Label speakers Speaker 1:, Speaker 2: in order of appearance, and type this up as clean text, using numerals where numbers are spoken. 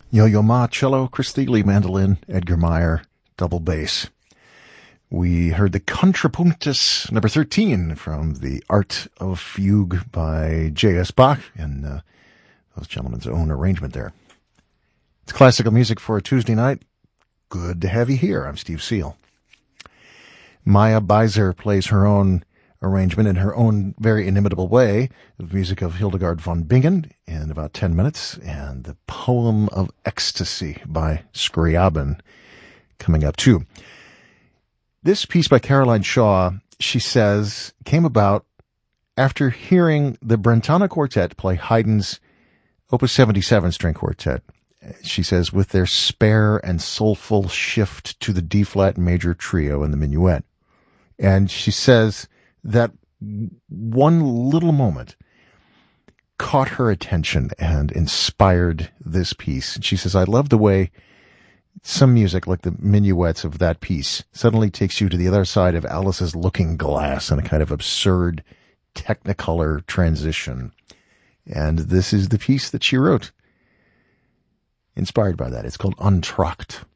Speaker 1: Yo-Yo Ma, cello, Chris Thile, mandolin, Edgar Meyer, double bass. We heard the Contrapuntus number 13 from The Art of Fugue by J.S. Bach, and those gentlemen's own arrangement there. It's classical music for a Tuesday night. Good to have you here. I'm Steve Seal. Maya Beiser plays her own arrangement in her own very inimitable way of music of Hildegard von Bingen in about 10 minutes, and the Poem of Ecstasy by Scriabin coming up too. This piece by Caroline Shaw, she says, came about after hearing the Brentano Quartet play Haydn's Opus 77 string quartet. She says, with their spare and soulful shift to the D-flat major trio and the minuet. And she says that one little moment caught her attention and inspired this piece. And she says, I love the way some music, like the minuets of that piece, suddenly takes you to the other side of Alice's Looking Glass in a kind of absurd Technicolor transition. And this is the piece that she wrote, inspired by that. It's called Entr'acte.